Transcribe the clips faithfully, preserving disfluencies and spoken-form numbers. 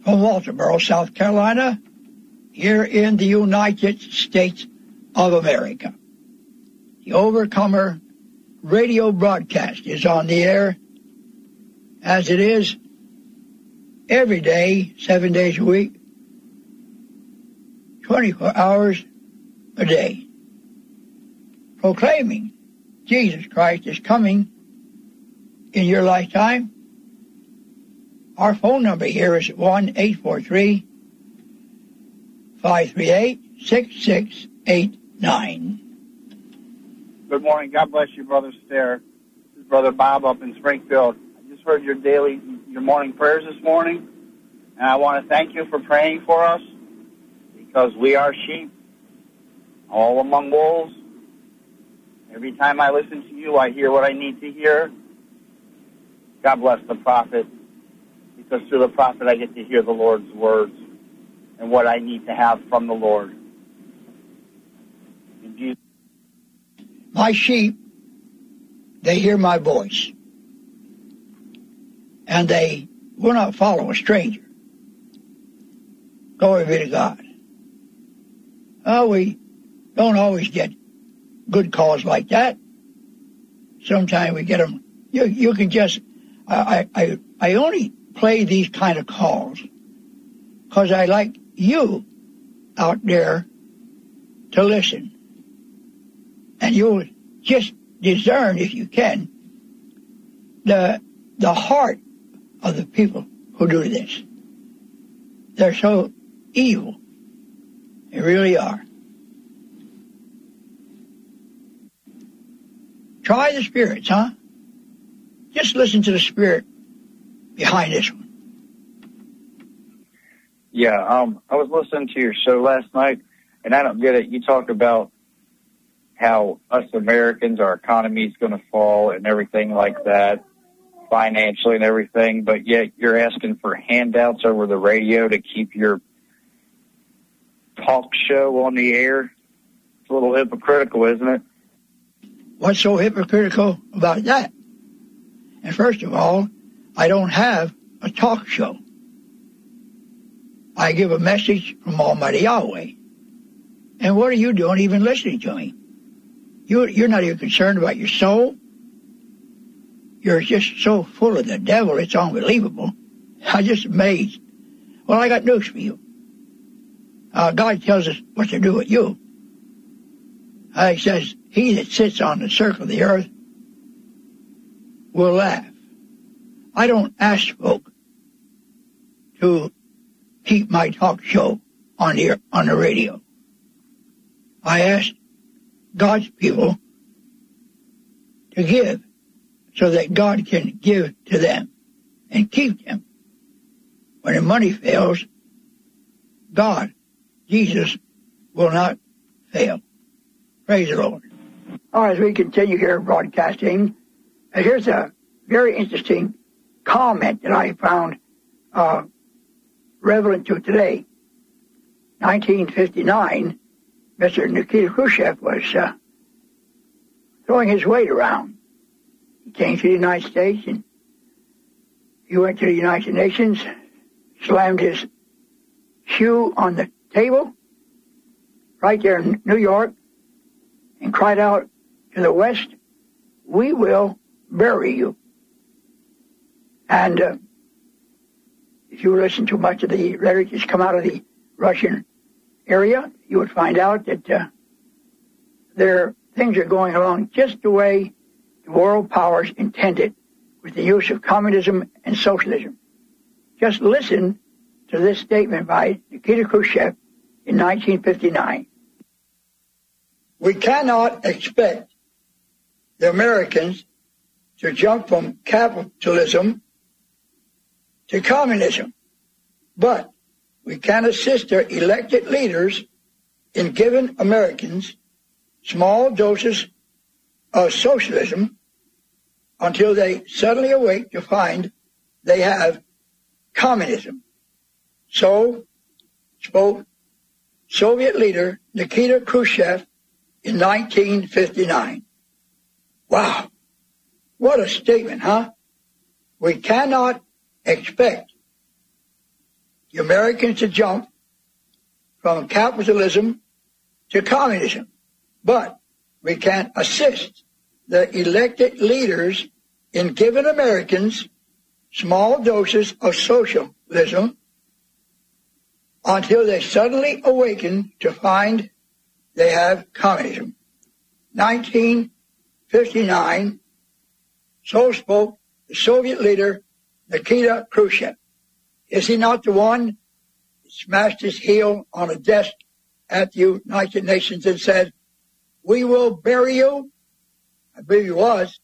from Walterboro, South Carolina, here in the United States of America. The Overcomer radio broadcast is on the air, as it is every day, seven days a week, twenty-four hours a day, proclaiming Jesus Christ is coming in your lifetime. Our phone number here is one eight four three, five three eight, six six eight nine. Good morning. God bless you, Brother Stair. This is Brother Bob up in Springfield. I just heard your daily, your morning prayers this morning, and I want to thank you for praying for us, because we are sheep, all among wolves. Every time I listen to you, I hear what I need to hear. God bless the prophet, because through the prophet I get to hear the Lord's words and what I need to have from the Lord. In Jesus. My sheep, they hear my voice, and they will not follow a stranger. Glory be to God. Oh, we don't always get good calls like that. Sometimes we get them. You, you can just, I, I, I only play these kind of calls because I like you out there to listen. And you'll just discern, if you can, the, the heart of the people who do this. They're so evil. They really are. Try the spirits, huh? Just listen to the spirit behind this one. Yeah, um, I was listening to your show last night, and I don't get it. You talk about how us Americans, our economy is going to fall and everything like that, financially and everything, but yet you're asking for handouts over the radio to keep your talk show on the air. It's a little hypocritical, isn't it? What's so hypocritical about that? And first of all, I don't have a talk show. I give a message from Almighty Yahweh. And what are you doing even listening to me? You, you're not even concerned about your soul. You're just so full of the devil, it's unbelievable. I'm just amazed. Well, I got news for you. Uh, God tells us what to do with you. Uh, he says, he that sits on the circle of the earth will laugh. I don't ask folk to keep my talk show on the, on the radio. I ask God's people to give so that God can give to them and keep them. When the money fails, God, Jesus, will not fail. Praise the Lord. All right, as we continue here broadcasting, uh, here's a very interesting comment that I found uh, relevant to today. nineteen fifty-nine, Mister Nikita Khrushchev was uh, throwing his weight around. He came to the United States, and he went to the United Nations, slammed his shoe on the table right there in New York, and cried out to the West, "We will bury you." And uh, if you listen to much of the rhetoric that's come out of the Russian area, you would find out that uh, their things are going along just the way the world powers intended, with the use of communism and socialism. Just listen to this statement by Nikita Khrushchev in nineteen fifty-nine. We cannot expect the Americans to jump from capitalism to communism, but we can assist their elected leaders in giving Americans small doses of socialism until they suddenly awake to find they have communism. So spoke Soviet leader Nikita Khrushchev in nineteen fifty-nine. Wow, what a statement, huh? We cannot expect the Americans to jump from capitalism to communism. But we can assist the elected leaders in giving Americans small doses of socialism until they suddenly awaken to find they have communism. nineteen fifty-nine, so spoke the Soviet leader Nikita Khrushchev. Is he not the one that smashed his heel on a desk at the United Nations and said, "We will bury you"? I believe he was.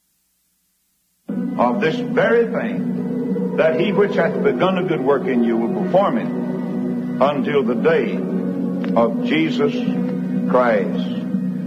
Of this very thing, that he which hath begun a good work in you will perform it until the day of Jesus Christ.